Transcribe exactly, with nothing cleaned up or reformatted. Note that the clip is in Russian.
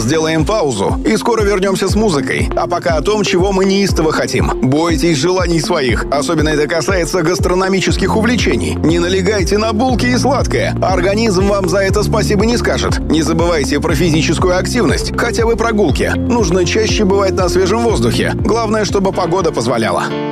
Сделаем паузу и скоро вернемся с музыкой. А пока о том, чего мы неистово хотим. Бойтесь желаний своих. Особенно это касается гастрономических увлечений. Не налегайте на булки и сладкое. Организм вам за это спасибо не скажет. Не забывайте про физическую активность. Хотя бы прогулки. Нужно чаще бывать на свежем воздухе. Главное, чтобы погода позволяла.